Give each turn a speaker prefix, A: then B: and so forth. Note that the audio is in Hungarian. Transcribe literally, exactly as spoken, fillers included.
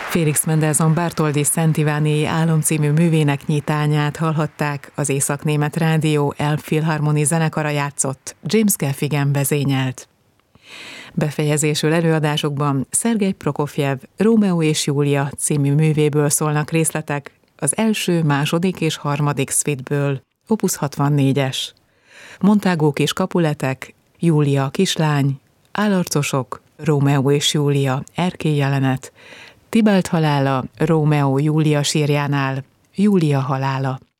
A: Félix Mendelssohn Bartholdy Szent Ivániai Álom című művének nyitányát hallhatták, az Észak-német Rádió Elbphilharmonie zenekara játszott, James Gaffigan vezényelt. Befejezésül előadásokban Szergej Prokofjev Rómeó és Júlia című művéből szólnak részletek, az első, második és harmadik szvitből, opus hatvannégyes. Montágók és Capuletek, Júlia a kislány, Állarcosok, Rómeó és Júlia erkélyjelenet, Tibalt halála, Rómeó Júlia sírjánál, Júlia halála.